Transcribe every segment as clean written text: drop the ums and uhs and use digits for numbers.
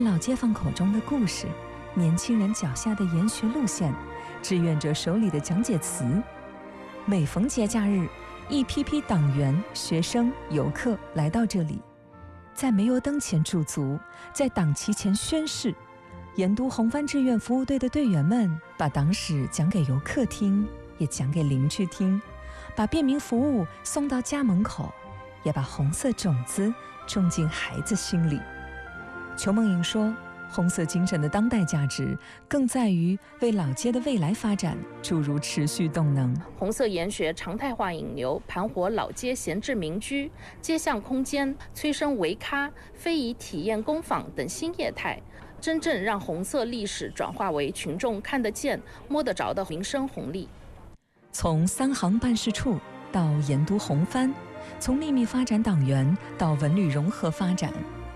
老街坊口中的故事，年轻人脚下的研学路线，志愿者手里的讲解词。每逢节假日，一批批党员、学生、游客来到这里，在煤油灯前驻足，在党旗前宣誓。盐都红番志愿服务队的队员们把党史讲给游客听，也讲给邻居听，把便民服务送到家门口，也把红色种子种进孩子心里。裘梦莹说，红色精神的当代价值更在于为老街的未来发展注入持续动能。 红色研学常态化引流，盘活老街闲置民居、街巷空间，催生维咖、非遗体验工坊等新业态，真正让红色历史转化为群众看得见、摸得着的民生红利。 从3行办事处到盐都红番，从秘密发展党员到文旅融合发展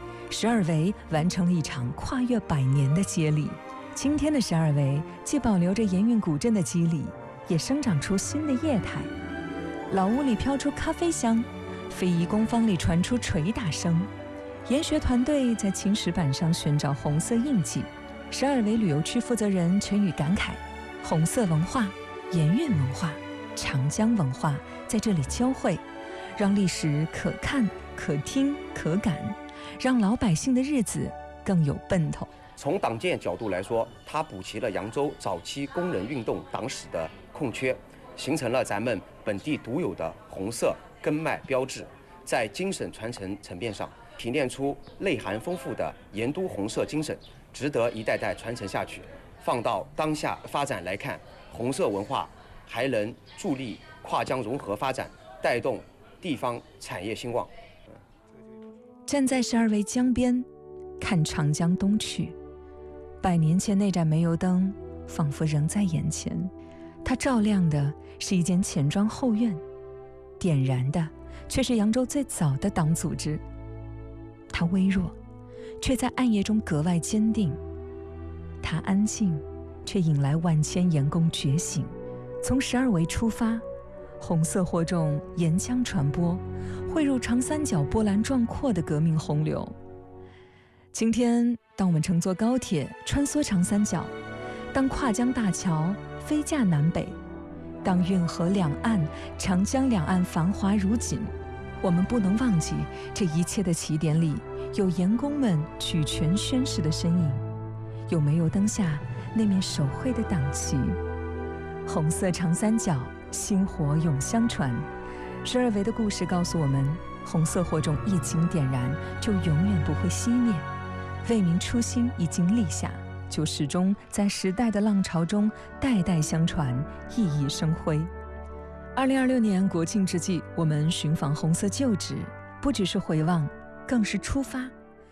，12围完成了一场跨越100年的接力。今天的12围既保留着盐运古镇的肌理，也生长出新的业态。老屋里飘出咖啡香，非遗工坊里传出捶打声。研学团队在青石板上寻找红色印记。12围旅游区负责人全宇感慨：红色文化、盐运文化、长江文化在这里交汇，让历史可看、可听、可感，让老百姓的日子更有奔头。 从党建角度来说，它补齐了扬州早期工人运动党史的空缺，形成了咱们本地独有的红色根脉标志。在精神传承层面上，提炼出内涵丰富的盐都红色精神，值得一代代传承下去。放到当下发展来看，红色文化还能助力跨江融合发展，带动地方产业兴旺。 站在12围江边，看长江东去，100年前那盏煤油灯仿佛仍在眼前。它照亮的是一间钱庄后院，点燃的却是扬州最早的党组织。它微弱，却在暗夜中格外坚定；它安静，却引来万千盐工觉醒。从12围出发，红色火种沿江传播，汇入长三角波澜壮阔的革命洪流。今天，当我们乘坐高铁穿梭长三角，当跨江大桥飞架南北，当运河两岸、长江两岸繁华如锦，我们不能忘记这一切的起点里有盐工们举拳宣誓的身影，有煤油灯下那面手绘的党旗。红色长三角，薪火永相传。12围的故事告诉我们，红色火种一经点燃，就永远不会熄灭。为民初心一经立下，就始终在时代的浪潮中代代相传，熠熠生辉。2026年国庆之际，我们寻访红色旧址，不只是回望，更是出发。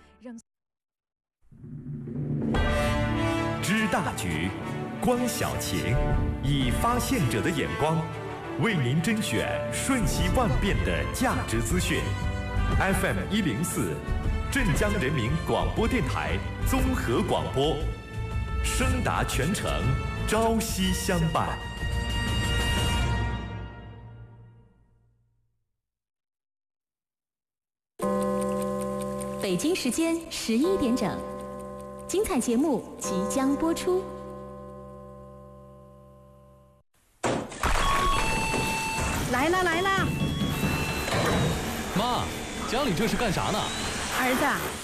知大局，观小情，以发现者的眼光，为您甄选瞬息万变的价值资讯。FM 104，镇江人民广播电台综合广播，声达全城，朝夕相伴。 北京时间11点整，精彩节目即将播出。 来啦！ 妈，江里这是干啥呢？ 儿子，